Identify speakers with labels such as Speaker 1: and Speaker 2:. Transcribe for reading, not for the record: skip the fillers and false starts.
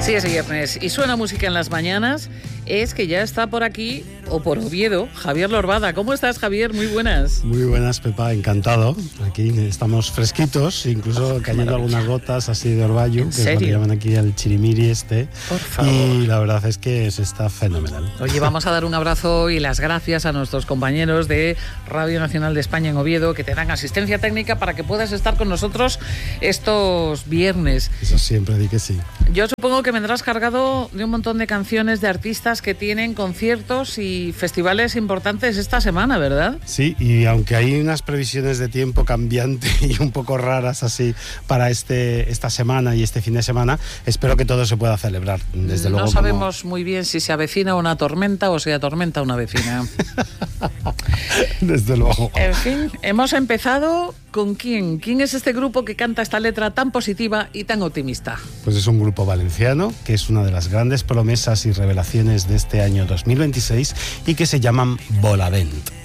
Speaker 1: Si es viernes y suena música en las mañanas, es que ya está por aquí, o por Oviedo, Javier Lorbada. ¿Cómo estás, Javier? Muy buenas.
Speaker 2: Muy buenas, Pepa, encantado. Aquí estamos fresquitos, incluso cayendo algunas gotas así de orvallo, que es lo que llaman aquí el chirimiri este.
Speaker 1: Por favor.
Speaker 2: Y la verdad es que se está fenomenal.
Speaker 1: Oye, vamos a dar un abrazo y las gracias a nuestros compañeros de Radio Nacional de España en Oviedo, que te dan asistencia técnica para que puedas estar con nosotros estos viernes.
Speaker 2: Eso siempre di que sí.
Speaker 1: Yo supongo que vendrás cargado de un montón de canciones de artistas que tienen conciertos y festivales importantes esta semana, ¿verdad?
Speaker 2: Sí, y aunque hay unas previsiones de tiempo cambiante y un poco raras así para esta semana y este fin de semana, espero que todo se pueda celebrar. Desde luego,
Speaker 1: no sabemos muy bien si se avecina una tormenta o se atormenta una vecina.
Speaker 2: Desde luego.
Speaker 1: En fin, hemos empezado con ¿quién? ¿Quién es este grupo que canta esta letra tan positiva y tan optimista?
Speaker 2: Pues es un grupo valenciano que es una de las grandes promesas y revelaciones de este año 2026 y que se llaman Volavent.